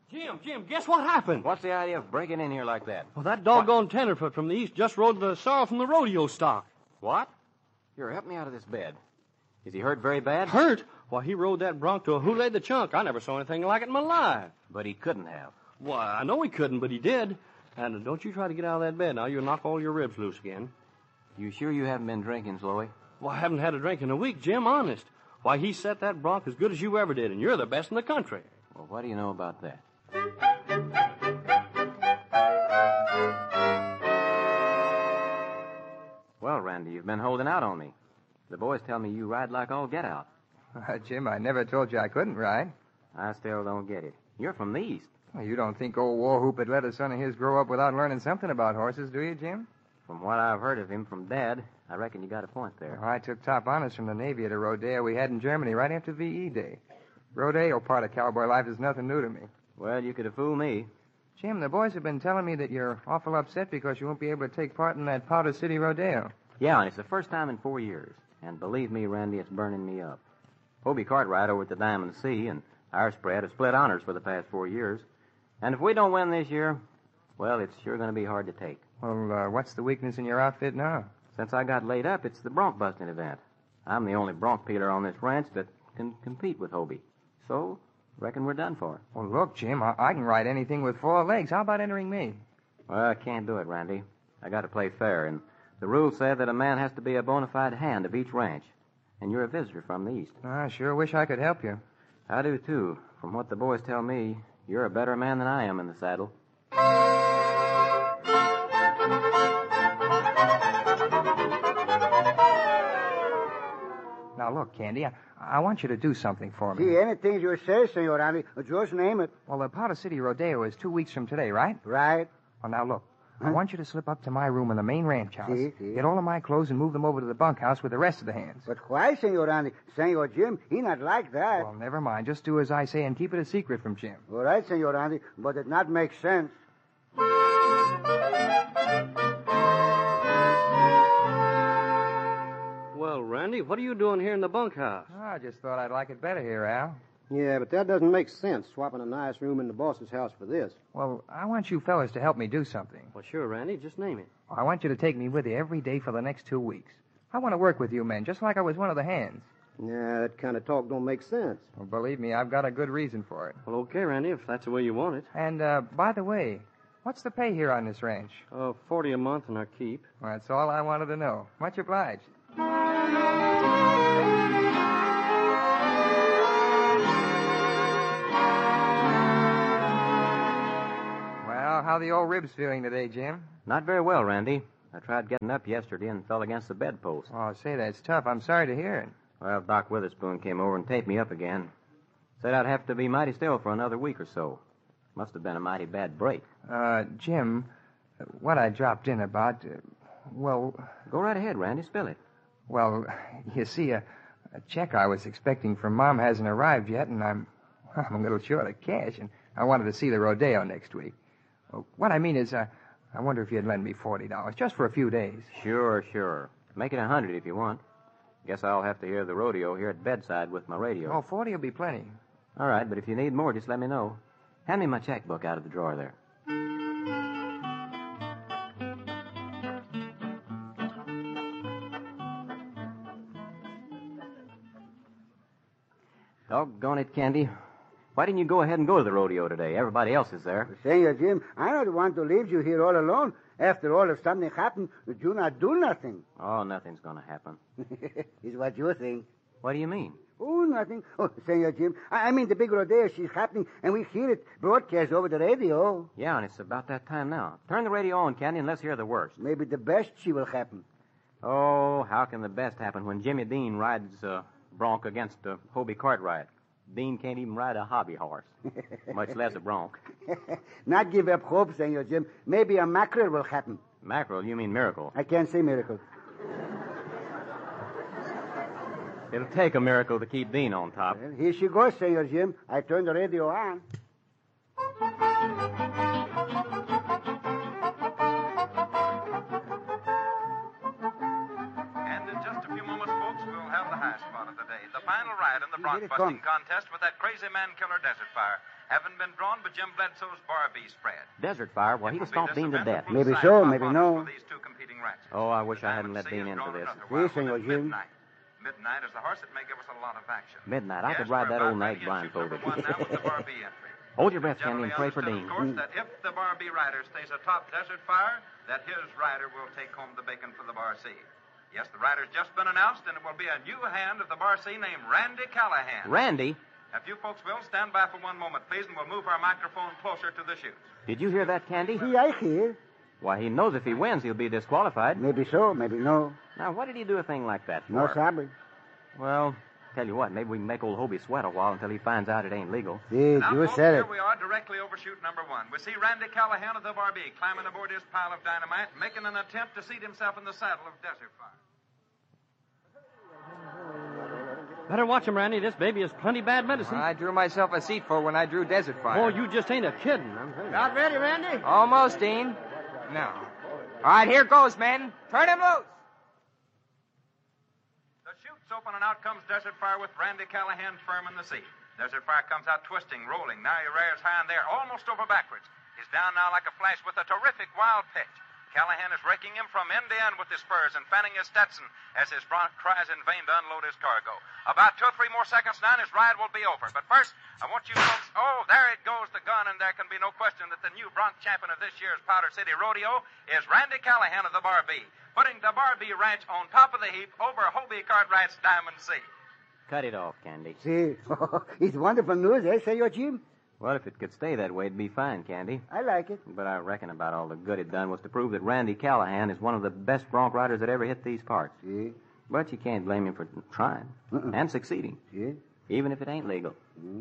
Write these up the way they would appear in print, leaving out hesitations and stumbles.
Jim, guess what happened? What's the idea of breaking in here like that? Well, that doggone tenderfoot from the east just rode the sorrel from the rodeo stock. What? Here, help me out of this bed. Is he hurt very bad? Hurt? Why, he rode that bronc to a Houlet the Chunk. I never saw anything like it in my life. But he couldn't have. Why, I know he couldn't, but he did. And don't you try to get out of that bed now. You'll knock all your ribs loose again. You sure you haven't been drinking, Sloey? Well, I haven't had a drink in a week, Jim, honest. Why, he set that bronc as good as you ever did, and you're the best in the country. Well, what do you know about that? Well, Randy, you've been holding out on me. The boys tell me you ride like all get out. Jim, I never told you I couldn't ride. I still don't get it. You're from the east. Well, you don't think old Warhoop would let a son of his grow up without learning something about horses, do you, Jim? From what I've heard of him from Dad, I reckon you got a point there. Well, I took top honors from the Navy at a rodeo we had in Germany right after VE Day. Rodeo part of cowboy life is nothing new to me. Well, you could have fooled me. Jim, the boys have been telling me that you're awful upset because you won't be able to take part in that Powder City rodeo. Yeah, and it's the first time in 4 years. And believe me, Randy, it's burning me up. Hobie Cartwright over at the Diamond Sea and our spread have split honors for the past 4 years. And if we don't win this year, well, it's sure going to be hard to take. Well, what's the weakness in your outfit now? Since I got laid up, it's the bronc busting event. I'm the only bronc peeler on this ranch that can compete with Hobie. So, reckon we're done for. Well, look, Jim, I can ride anything with 4 legs. How about entering me? Well, I can't do it, Randy. I got to play fair, and the rules say that a man has to be a bona fide hand of each ranch. And you're a visitor from the east. I sure wish I could help you. I do, too. From what the boys tell me, you're a better man than I am in the saddle. Now, look, Candy, I want you to do something for me. See, anything you say, Senor Andy, just name it. Well, the Powder City Rodeo is 2 weeks from today, right? Right. Well, now, look. I want you to slip up to my room in the main ranch house, get all of my clothes, and move them over to the bunkhouse with the rest of the hands. But why, Senor Andy? Senor Jim, he not like that. Well, never mind. Just do as I say and keep it a secret from Jim. All right, Senor Andy, but it not make sense. Well, Randy, what are you doing here in the bunkhouse? Oh, I just thought I'd like it better here, Al. Yeah, but that doesn't make sense, swapping a nice room in the boss's house for this. Well, I want you fellas to help me do something. Well, sure, Randy. Just name it. I want you to take me with you every day for the next 2 weeks. I want to work with you men, just like I was one of the hands. Yeah, that kind of talk don't make sense. Well, believe me, I've got a good reason for it. Well, okay, Randy, if that's the way you want it. And, by the way, what's the pay here on this ranch? $40 a month in our keep. Well, that's all I wanted to know. Much obliged. Well, how the old ribs feeling today, Jim? Not very well, Randy. I tried getting up yesterday and fell against the bedpost. Oh, say, that's tough. I'm sorry to hear it. Well, Doc Witherspoon came over and taped me up again. Said I'd have to be mighty still for another week or so. Must have been a mighty bad break. Jim, what I dropped in about, well... Go right ahead, Randy. Spill it. Well, you see, a check I was expecting from Mom hasn't arrived yet, and I'm a little short of cash, and I wanted to see the rodeo next week. What I mean is, I wonder if you'd lend me $40, just for a few days. Sure. Make it 100 if you want. Guess I'll have to hear the rodeo here at bedside with my radio. Oh, 40 will be plenty. All right, but if you need more, just let me know. Hand me my checkbook out of the drawer there. Doggone it, Candy. Why didn't you go ahead and go to the rodeo today? Everybody else is there. Senor Jim, I don't want to leave you here all alone. After all, if something happened, you not do nothing. Oh, nothing's going to happen. Is what you think. What do you mean? Oh, nothing. Oh, Senor Jim, I mean the big rodeo, she's happening, and we hear it broadcast over the radio. Yeah, and it's about that time now. Turn the radio on, Candy, and let's hear the worst. Maybe the best she will happen. Oh, how can the best happen when Jimmy Dean rides bronc against Hobie Cartwright? Dean can't even ride a hobby horse, much less a bronc. Not give up hope, Senor Jim. Maybe a mackerel will happen. Mackerel? You mean miracle? I can't say miracle. It'll take a miracle to keep Dean on top. Well, here she goes, Senor Jim. I turned the radio on. And in just a few moments, folks, we'll have the high spot of the day. The final ride. riot in the bronc busting contest with that crazy man killer Desert Fire, having been drawn by Jim Bledsoe's Bar B spread. Desert Fire? Well, he'd have stomped Dean to death. Maybe so, maybe no. These two competing ranches. Oh, I wish I hadn't let Dean into this. Si, Senor Jim. Midnight is the horse that may give us a lot of action. Midnight. I could ride that old nag blindfolded. Hold your breath, Candy, and pray for Dean. Of course, that if the Bar B rider stays atop Desert Fire, that his rider will take home the bacon for the Bar C. Yes, the rider's just been announced, and it will be a new hand of the Bar C named Randy Callahan. Randy? If you folks will, stand by for one moment, please, and we'll move our microphone closer to the chutes. Did you hear that, Candy? Si, I hear. Why, he knows if he wins, he'll be disqualified. Maybe so, maybe no. Now, why did he do a thing like that for? No sabe. Well, tell you what, maybe we can make old Hobie sweat a while until he finds out it ain't legal. Si, now, you folks, said it. Here we are, directly over chute number 1. We see Randy Callahan of the Bar B climbing aboard his pile of dynamite, making an attempt to seat himself in the saddle of Desert Fire. Better watch him, Randy. This baby is plenty bad medicine. I drew myself a seat for when I drew Desert Fire. Oh, you just ain't a kidding. Not ready, Randy? Almost, Dean. No. All right, here goes, men. Turn him loose. The chute's open, and out comes Desert Fire with Randy Callahan firm in the seat. Desert Fire comes out twisting, rolling. Now he rears high in there, almost over backwards. He's down now like a flash with a terrific wild pitch. Callahan is raking him from end to end with his spurs and fanning his Stetson as his bronc tries in vain to unload his cargo. About 2 or 3 more seconds now, and his ride will be over. But first, I want you folks... Oh, there it goes, the gun, and there can be no question that the new bronc champion of this year's Powder City Rodeo is Randy Callahan of the Bar B, putting the Bar B Ranch on top of the heap over Hobie Cartwright's Diamond C. Cut it off, Candy. Si. It's wonderful news, eh, Senor Jim? Well, if it could stay that way, it'd be fine, Candy. I like it. But I reckon about all the good it done was to prove that Randy Callahan is one of the best bronc riders that ever hit these parts. Si. But you can't blame him for trying and succeeding, Si. even if it ain't legal.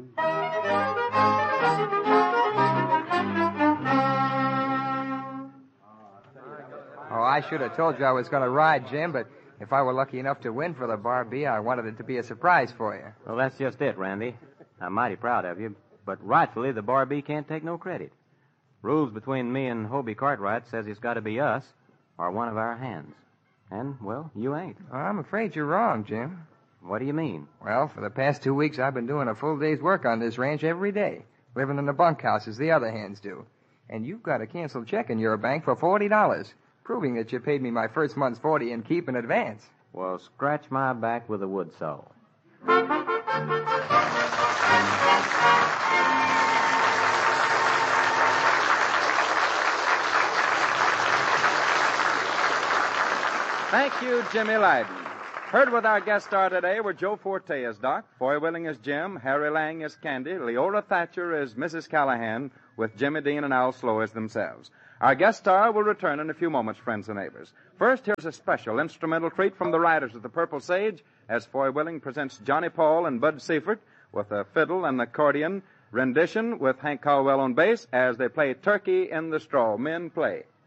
Oh, I should have told you I was going to ride, Jim, but if I were lucky enough to win for the Bar B, I wanted it to be a surprise for you. Well, that's just it, Randy. I'm mighty proud of you, but rightfully the Bar B can't take no credit. Rules between me and Hobie Cartwright says it's got to be us or one of our hands. And, well, you ain't. I'm afraid you're wrong, Jim. What do you mean? Well, for the past 2 weeks, I've been doing a full day's work on this ranch every day, living in the bunkhouse as the other hands do. And you've got a canceled check in your bank for $40, proving that you paid me my first month's $40 in keep in advance. Well, scratch my back with a wood saw. Thank you, Jimmy Lyden. Heard with our guest star today were Joe Forte as Doc, Foy Willing as Jim, Harry Lang as Candy, Leora Thatcher as Mrs. Callahan, with Jimmy Dean and Al Slow as themselves. Our guest star will return in a few moments, friends and neighbors. First, here's a special instrumental treat from the Riders of the Purple Sage as Foy Willing presents Johnny Paul and Bud Seifert with a fiddle and accordion rendition with Hank Caldwell on bass as they play Turkey in the Straw. Men play.